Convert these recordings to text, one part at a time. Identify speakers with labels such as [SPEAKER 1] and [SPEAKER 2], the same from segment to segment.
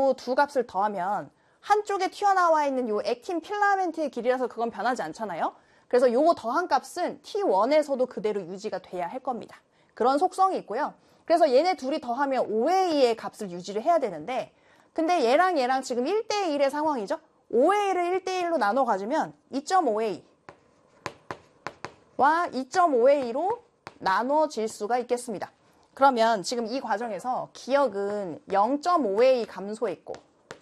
[SPEAKER 1] 요 두 값을 더하면 한쪽에 튀어나와 있는 요 액틴 필라멘트의 길이라서 그건 변하지 않잖아요. 그래서 요거 더한 값은 T1에서도 그대로 유지가 돼야 할 겁니다. 그런 속성이 있고요. 그래서 얘네 둘이 더하면 5A의 값을 유지를 해야 되는데 근데 얘랑 얘랑 지금 1대1의 상황이죠. 5A를 1대1로 나눠 가지면 2.5A 와 2.5A로 나눠질 수가 있겠습니다. 그러면 지금 이 과정에서 기억은 0.5A 감소했고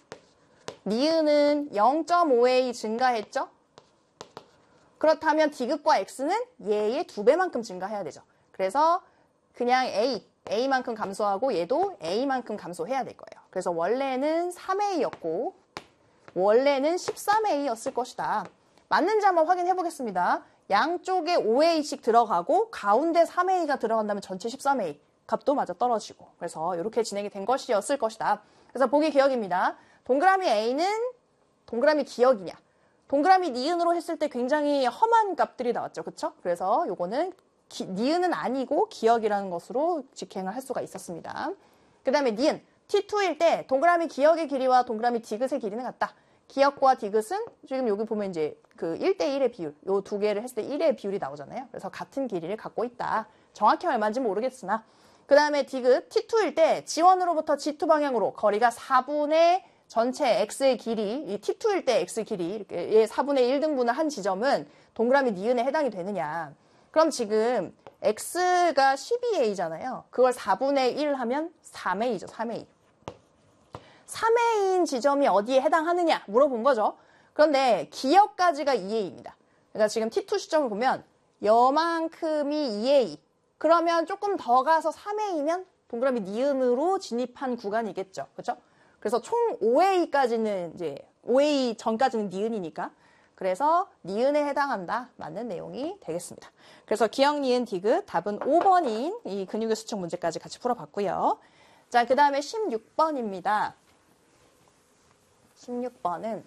[SPEAKER 1] 니은은 0.5A 증가했죠? 그렇다면 D급과 X는 얘의 2배만큼 증가해야 되죠. 그래서 그냥 A만큼 감소하고 얘도 A만큼 감소해야 될 거예요. 그래서 원래는 3A였고 원래는 13A였을 것이다. 맞는지 한번 확인해 보겠습니다. 양쪽에 5A씩 들어가고 가운데 3A가 들어간다면 전체 13A 값도 맞아 떨어지고 그래서 이렇게 진행이 된 것이었을 것이다. 그래서 보기 기억입니다. 동그라미 A는 동그라미 기억이냐 동그라미 니은으로 했을 때 굉장히 험한 값들이 나왔죠. 그쵸? 그래서 요거는 니은은 아니고 기억이라는 것으로 직행을 할 수가 있었습니다. 그 다음에 니은 T2일 때 동그라미 기억의 길이와 동그라미 디귿의 길이는 같다. 기억과 디귿은 지금 여기 보면 이제 그 1대1의 비율, 요 두 개를 했을 때 1의 비율이 나오잖아요. 그래서 같은 길이를 갖고 있다. 정확히 얼마인지 모르겠으나 그 다음에 디귿 T2일 때 G1으로부터 G2 방향으로 거리가 4분의 전체 X의 길이, 이 T2일 때 X 길이 이렇게 4분의 1등분을 한 지점은 동그라미 니은에 해당이 되느냐. 그럼 지금 X가 12A잖아요. 그걸 4분의 1 하면 3A죠. 3A. 3A인 지점이 어디에 해당하느냐 물어본 거죠. 그런데 기억까지가 2A입니다. 그러니까 지금 T2 시점을 보면 요만큼이 2A. 그러면 조금 더 가서 3A면 동그라미 니은으로 진입한 구간이겠죠. 그렇죠? 그래서 총 5A까지는 이제 5A 전까지는 니은이니까 그래서 니은에 해당한다. 맞는 내용이 되겠습니다. 그래서 기억, 니은, 디귿 답은 5번인 이 근육의 수축 문제까지 같이 풀어봤고요. 자, 그 다음에 16번입니다. 16번은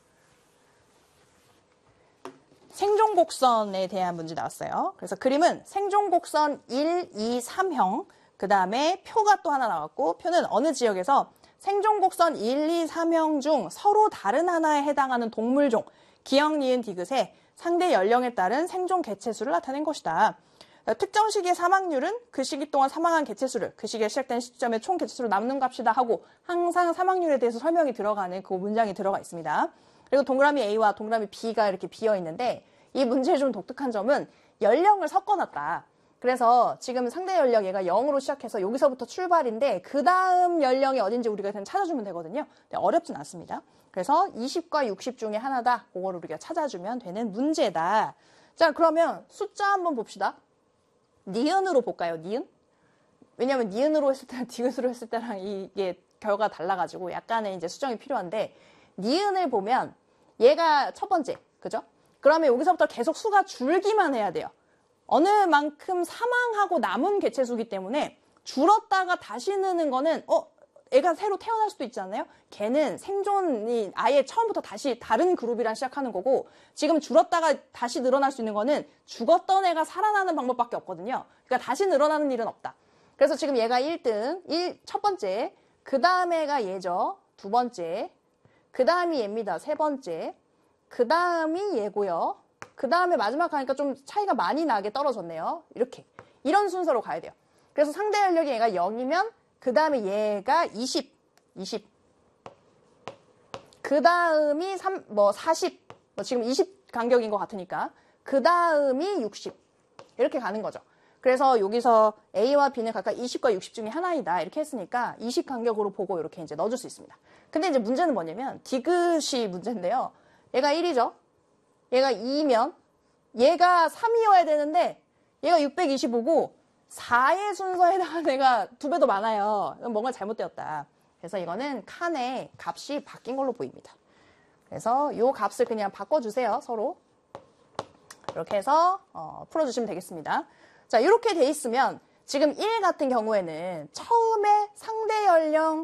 [SPEAKER 1] 생종곡선에 대한 문제 나왔어요. 그래서 그림은 생종곡선 1, 2, 3형 그 다음에 표가 또 하나 나왔고 표는 어느 지역에서 생종곡선 1, 2, 3형 중 서로 다른 하나에 해당하는 동물종 기억, 니은, 디귿의 상대 연령에 따른 생존 개체수를 나타낸 것이다. 특정 시기의 사망률은 그 시기 동안 사망한 개체수를 그 시기에 시작된 시점의 총 개체수로 남는 값이다 하고 항상 사망률에 대해서 설명이 들어가는 그 문장이 들어가 있습니다. 그리고 동그라미 A와 동그라미 B가 이렇게 비어 있는데 이 문제의 좀 독특한 점은 연령을 섞어놨다. 그래서 지금 상대 연령 얘가 0으로 시작해서 여기서부터 출발인데 그 다음 연령이 어딘지 우리가 그냥 찾아주면 되거든요. 어렵진 않습니다. 그래서 20과 60 중에 하나다. 그걸 우리가 찾아주면 되는 문제다. 자, 그러면 숫자 한번 봅시다. 니은으로 볼까요? 니은? 왜냐면 니은으로 했을 때랑 디귿으로 했을 때랑 이게 결과가 달라가지고 약간의 이제 수정이 필요한데 니은을 보면 얘가 첫 번째, 그죠? 그러면 여기서부터 계속 수가 줄기만 해야 돼요. 어느 만큼 사망하고 남은 개체수기 때문에 줄었다가 다시 느는 거는 애가 새로 태어날 수도 있잖아요. 걔는 생존이 아예 처음부터 다시 다른 그룹이랑 시작하는 거고 지금 줄었다가 다시 늘어날 수 있는 거는 죽었던 애가 살아나는 방법밖에 없거든요. 그러니까 다시 늘어나는 일은 없다. 그래서 지금 얘가 1등, 첫 번째, 그 다음 애가 얘죠. 두 번째, 그 다음이 얘입니다. 세 번째, 그 다음이 얘고요. 그 다음에 마지막 가니까 좀 차이가 많이 나게 떨어졌네요. 이렇게. 이런 순서로 가야 돼요. 그래서 상대 연령이 얘가 0이면 그 다음에 얘가 20. 그 다음이 40. 지금 20 간격인 것 같으니까. 그 다음이 60. 이렇게 가는 거죠. 그래서 여기서 A와 B는 각각 20과 60 중에 하나이다. 이렇게 했으니까 20 간격으로 보고 이렇게 이제 넣어줄 수 있습니다. 근데 이제 문제는 뭐냐면 디귿이 문제인데요. 얘가 1이죠. 얘가 2면 얘가 3이어야 되는데 얘가 625고 4의 순서에 해당하는 애가 2배 더 많아요. 뭔가 잘못되었다. 그래서 이거는 칸의 값이 바뀐 걸로 보입니다. 그래서 이 값을 그냥 바꿔주세요. 서로. 이렇게 해서 풀어주시면 되겠습니다. 자, 이렇게 돼 있으면 지금 1 같은 경우에는 처음에 상대 연령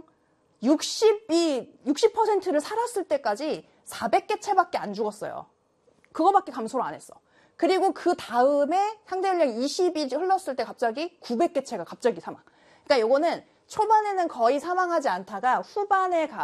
[SPEAKER 1] 60%를 살았을 때까지 400개 채밖에 안 죽었어요. 그거밖에 감소를 안 했어. 그리고 그 다음에 상대 연령 20이 흘렀을 때 갑자기 900개 채가 갑자기 사망. 그러니까 요거는 초반에는 거의 사망하지 않다가 후반에